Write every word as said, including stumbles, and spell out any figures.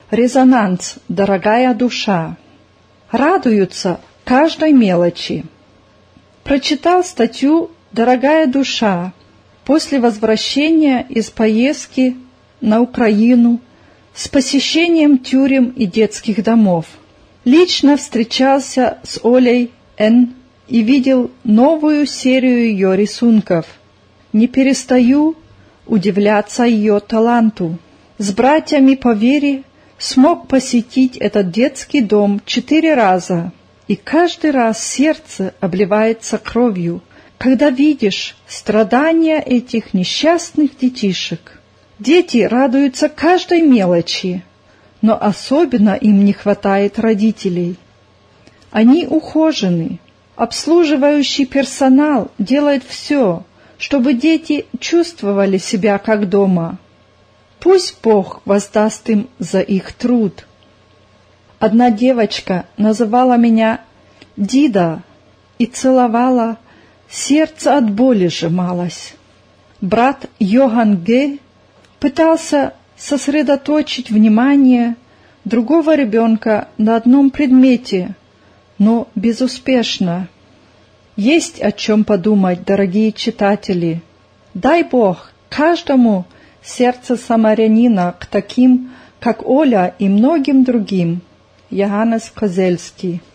Резонанс, дорогая душа. Радуются каждой мелочи. Прочитал статью «Дорогая душа» после возвращения из поездки на Украину с посещением тюрем и детских домов. Лично встречался с Олей Н. и видел новую серию ее рисунков. Не перестаю удивляться ее таланту. С братьями по вере смог посетить этот детский дом четыре раза, и каждый раз сердце обливается кровью, когда видишь страдания этих несчастных детишек. Дети радуются каждой мелочи, но особенно им не хватает родителей. Они ухожены. Обслуживающий персонал делает все, чтобы дети чувствовали себя как дома. Пусть Бог воздаст им за их труд. Одна девочка называла меня Дида и целовала, сердце от боли сжималось. Брат Йоганн Г. пытался сосредоточить внимание другого ребенка на одном предмете, но безуспешно. Есть о чем подумать, дорогие читатели. Дай Бог каждому сердце самарянина к таким, как Оля и многим другим. Йоганнес Козельский.